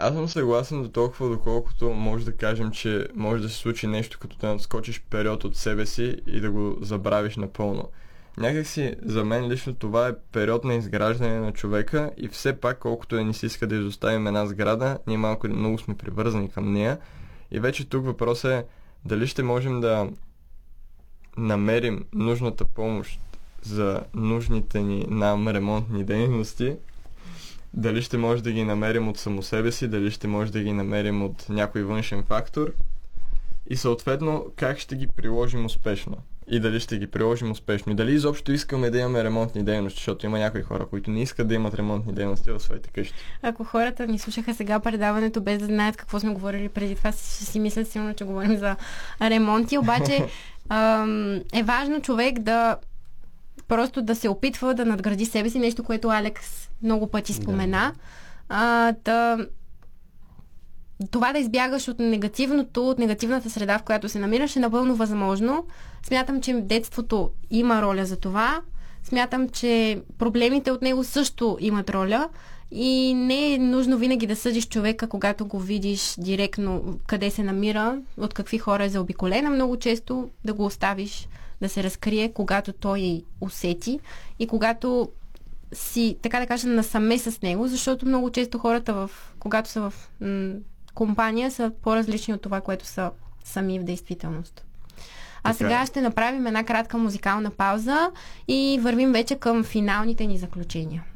Аз съм съгласен до толкова, доколкото може да кажем, че може да се случи нещо, като да надскочиш период от себе си и да го забравиш напълно. Някакси за мен лично това е период на изграждане на човека и все пак, колкото да ни се иска да изоставим една сграда, ние малко или много сме привързани към нея. И вече тук въпросът е дали ще можем да намерим нужната помощ за нужните ни нам ремонтни дейности. Дали ще може да ги намерим от само себе си, дали ще може да ги намерим от някой външен фактор и съответно как ще ги приложим успешно. И дали ще ги приложим успешно. И дали изобщо искаме да имаме ремонтни дейности, защото има някои хора, които не искат да имат ремонтни дейности в своите къщи. Ако хората ни слушаха сега предаването без да знаят какво сме говорили преди това, ще си мислят силно, че говорим за ремонти. Обаче е важно човек да просто да се опитва да надгради себе си, нещо, което Алекс много пъти спомена. Това да избягаш от негативното, от негативната среда, в която се намираш, е напълно възможно. Смятам, че детството има роля за това. Смятам, че проблемите от него също имат роля и не е нужно винаги да съдиш човека, когато го видиш директно къде се намира, от какви хора е заобиколена. Много често да го оставиш да се разкрие, когато той усети и когато си, така да кажа, насаме с него, защото много често хората, когато са в компания, са по-различни от това, което са сами в действителност. А сега ще направим една кратка музикална пауза и вървим вече към финалните ни заключения.